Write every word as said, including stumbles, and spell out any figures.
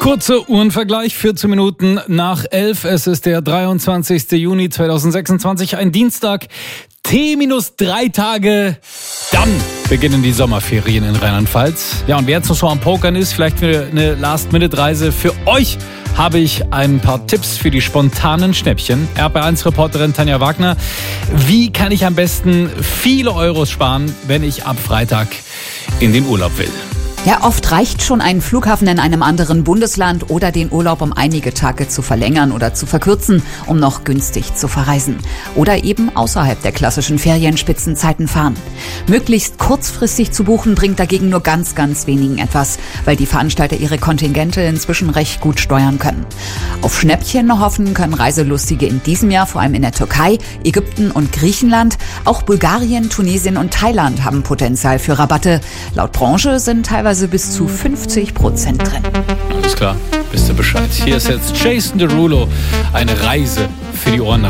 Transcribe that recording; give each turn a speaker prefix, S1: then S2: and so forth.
S1: Kurzer Uhrenvergleich, vierzehn Minuten nach elf. Es ist der dreiundzwanzigster Juni zweitausendsechsundzwanzig, ein Dienstag. T minus drei Tage, dann beginnen die Sommerferien in Rheinland-Pfalz. Ja, und wer jetzt noch so am Pokern ist, vielleicht für eine Last-Minute-Reise für euch, habe ich ein paar Tipps für die spontanen Schnäppchen. R B eins Reporterin Tanja Wagner, wie kann ich am besten viele Euros sparen, wenn ich ab Freitag in den Urlaub will?
S2: Ja, oft reicht schon ein Flughafen in einem anderen Bundesland oder den Urlaub um einige Tage zu verlängern oder zu verkürzen, um noch günstig zu verreisen. Oder eben außerhalb der klassischen Ferienspitzenzeiten fahren. Möglichst kurzfristig zu buchen bringt dagegen nur ganz, ganz wenigen etwas, weil die Veranstalter ihre Kontingente inzwischen recht gut steuern können. Auf Schnäppchen hoffen können Reiselustige in diesem Jahr vor allem in der Türkei, Ägypten und Griechenland. Auch Bulgarien, Tunesien und Thailand haben Potenzial für Rabatte. Laut Branche sind teilweise bis zu fünfzig Prozent drin.
S1: Alles klar, wisst ihr Bescheid. Hier ist jetzt Jason Derulo, eine Reise für die Ohren.